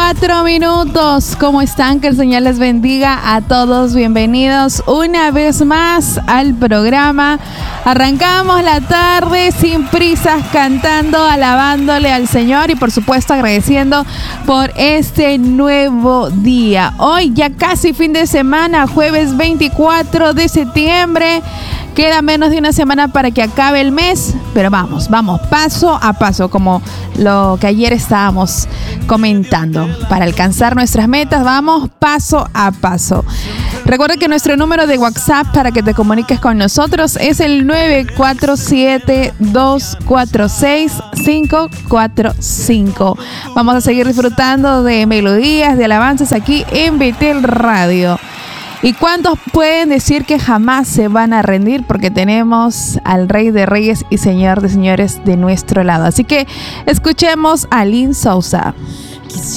4 minutos. ¿Cómo están? Que el Señor les bendiga a todos. Bienvenidos una vez más al programa. Arrancamos la tarde sin prisas, cantando, alabándole al Señor y por supuesto agradeciendo por este nuevo día. Hoy ya casi fin de semana, jueves 24 de septiembre. Queda menos de una semana para que acabe el mes, pero vamos paso a paso, como lo que ayer estábamos comentando. Para alcanzar nuestras metas, vamos paso a paso. Recuerda que nuestro número de WhatsApp para que te comuniques con nosotros es el 947-246-545. Vamos a seguir disfrutando de melodías, de alabanzas aquí en Betel Radio. ¿Y cuántos pueden decir que jamás se van a rendir? Porque tenemos al Rey de Reyes y Señor de Señores de nuestro lado. Así que escuchemos a Lynn Sousa.